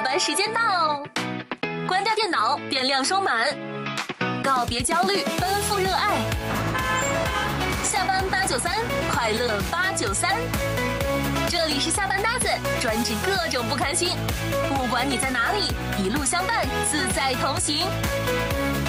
班时间到，关掉电脑，电量收满，告别焦虑，奔赴热爱。下班893，快乐893。这里是下班搭子，专治各种不开心。不管你在哪里，一路相伴，自在同行。